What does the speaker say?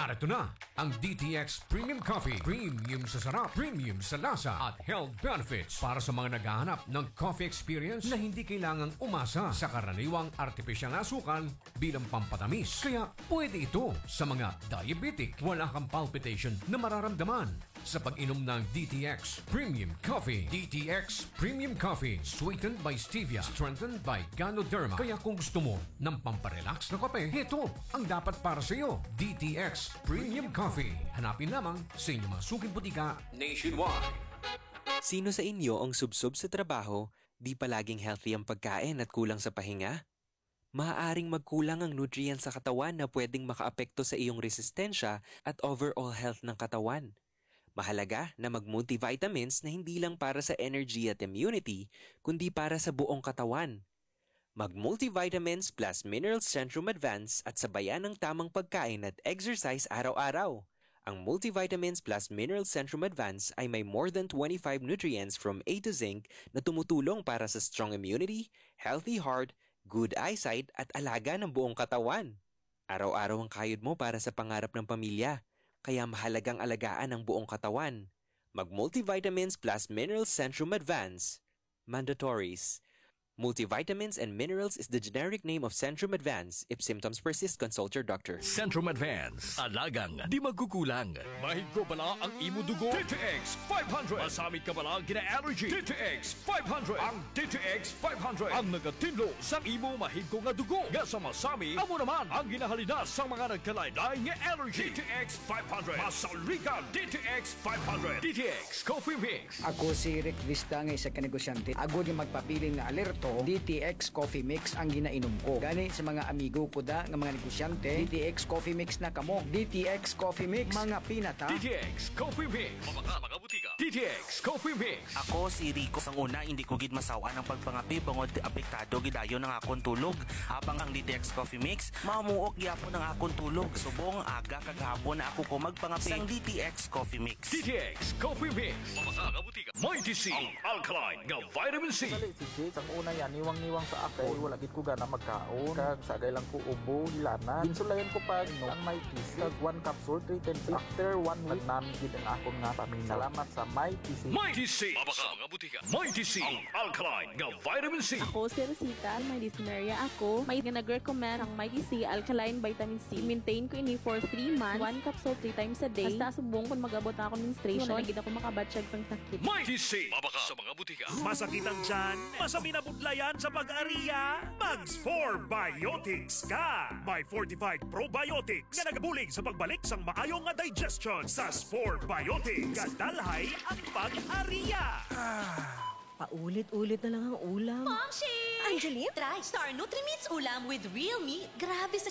Narito na ang DTX Premium Coffee. Premium sa sarap, premium sa lasa at health benefits para sa mga naghahanap ng coffee experience na hindi kailangang umasa sa karaniwang artificial na asukal bilang pampatamis. Kaya pwede ito sa mga diabetic. Wala kang palpitation na mararamdaman sa pag-inom ng DTX Premium Coffee. DTX Premium Coffee, sweetened by stevia, strengthened by Ganoderma. Kaya kung gusto mo ng pamparelax na kape, ito ang dapat para sa iyo. DTX Premium Coffee. Hanapin lamang sa inyong mga suking butika nationwide. Sino sa inyo ang subsob sa trabaho, di palaging healthy ang pagkain at kulang sa pahinga? Maaaring magkulang ang nutrients sa katawan na pwedeng makaapekto sa iyong resistensya at overall health ng katawan. Mahalaga na mag-multivitamins na hindi lang para sa energy at immunity, kundi para sa buong katawan. Mag-multivitamins plus Minerals Centrum Advance at sabayan ng tamang pagkain at exercise araw-araw. Ang Multivitamins plus Minerals Centrum Advance ay may more than 25 nutrients from A to zinc na tumutulong para sa strong immunity, healthy heart, good eyesight at alaga ng buong katawan. Araw-araw ang kayod mo para sa pangarap ng pamilya, kaya mahalagang alagaan ang buong katawan. Mag-Multivitamins plus Minerals Centrum Advance. Mandatories. Multivitamins and minerals is the generic name of Centrum Advance. If symptoms persist, consult your doctor. Centrum Advance. Alagang di magkukulang. Mahigko bala ang imo dugo? DTX 500. Masamit ka bala ang gina-allergy? DTX 500. Ang DTX 500. Ang nagatinlo sa imo mahigko nga dugo. Nga sa masami, amo naman ang ginahalina sa mga nagkalain-lain nga allergy. DTX 500. Masaulika DTX 500. DTX Coffee Mix. Ako si Rick Vista nga isa ka negosyante. Ako di magpapiling na alerto. DTX Coffee Mix ang ginainom ko. Gani sa mga amigo ko da nga mga negosyante, DTX Coffee Mix na kamo. DTX Coffee Mix, mga pinata. DTX Coffee Mix. Mga butika. DTX Coffee Mix. Ako si Rico. Sang una, hindi ko gid masawa ng pagpangapi bangod apektado gidayon ng akong tulog. Habang ang DTX Coffee Mix, mamuok gyapon ng akong tulog. Subong aga kagahapon na ako ko magpangapi sang DTX Coffee Mix. DTX Coffee Mix. Mga butika. Mighty C. Ang alkaline nga vitamin C. Si sang una yan, niwang-niwang sa akin. Wala gid ko gana magkaon. Kag sagay lang ko ubo, hilana. Insulayan ko pa ang Mighty C. Kag 1 capsule, 3 times. After 1 week, namin gid ang akong nga pamilya. Salamat sa Mighty C. Mighty C. Mga butika. Mighty C. Ang alkaline nga vitamin C. Ako si Rosita, may dyspnea ako. May nag-recommend ang Mighty C Alkaline Vitamin C. Maintain ko ini for 3 months. 1 capsule 3 times a day. Basta subong kung mag-abot ako ng menstruation. Nagid ako makabatsyag sang sakit. Mighty C. Sa mga butika. Masakit ang tiyan? Masami na budlayan sa pag-ariya? Mags 4 Biotics ka! May fortified probiotics nga nagabulig sa pagbalik sang maayong nga digestion sa 4 Biotics. Kadalhay ang pag-ariya! Paulit-ulit na lang ang ulam. Momshi! Angeline? Try Star Nutrimits ulam with real meat. Grabe sa